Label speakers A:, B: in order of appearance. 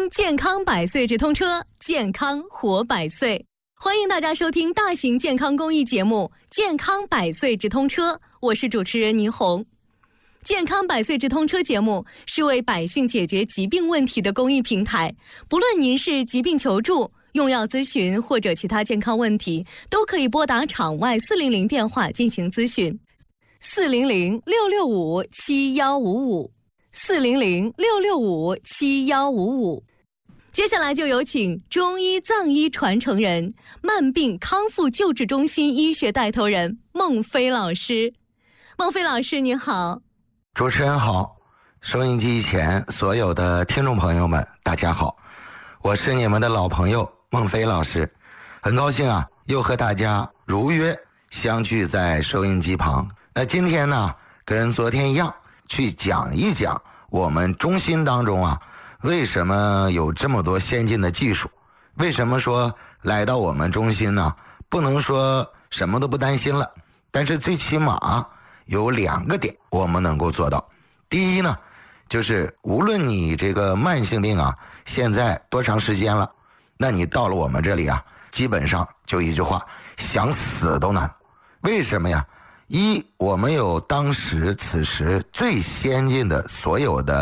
A: 听健康百岁直通车，健康活百岁。欢迎大家收听大型健康公益节目《健康百岁直通车》，我是主持人倪虹。健康百岁直通车节目是为百姓解决疾病问题的公益平台，不论您是疾病求助、用药咨询或者其他健康问题，都可以拨打场外400电话进行咨询，400-665-7155。400-665-7155。接下来就有请中医藏医传承人、慢病康复救治中心医学带头人孟飞老师。孟飞老师你好。
B: 主持人好，收音机前所有的听众朋友们大家好，我是你们的老朋友孟飞老师，很高兴啊又和大家如约相聚在收音机旁。那今天呢跟昨天一样，去讲一讲我们中心当中啊为什么有这么多先进的技术，为什么说来到我们中心呢不能说什么都不担心了，但是最起码有2个点我们能够做到。第一呢就是无论你这个慢性病啊现在多长时间了，那你到了我们这里啊基本上就一句话，想死都难。为什么呀？一，我们有当时此时最先进的所有的